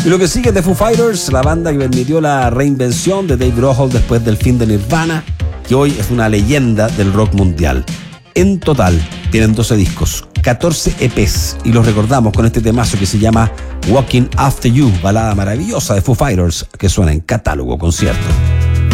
Y lo que sigue es The Foo Fighters, la banda que permitió la reinvención de Dave Grohl después del fin de Nirvana, que hoy es una leyenda del rock mundial. En total, tienen 12 discos, 14 EPs, y los recordamos con este temazo que se llama Walking After You, balada maravillosa de Foo Fighters, que suena en Catálogo Concierto.